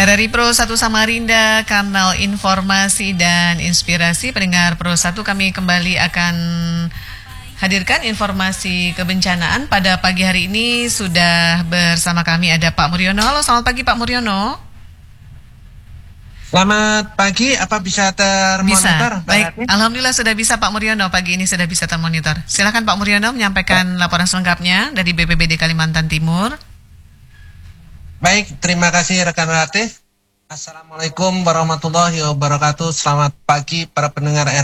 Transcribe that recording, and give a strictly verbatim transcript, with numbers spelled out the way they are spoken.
R R I Pro satu Samarinda, kanal informasi dan inspirasi. Pendengar Pro satu, kami kembali akan hadirkan informasi kebencanaan. Pada pagi hari ini sudah bersama kami ada Pak Muryono. Halo, selamat pagi Pak Muryono. Selamat pagi, apa bisa termonitor? Bisa, baik. Alhamdulillah sudah bisa Pak Muryono, pagi ini sudah bisa termonitor. Silakan Pak Muryono menyampaikan laporan selengkapnya dari B P B D Kalimantan Timur. Baik, terima kasih rekan Ratih. Assalamualaikum warahmatullahi wabarakatuh. Selamat pagi para pendengar R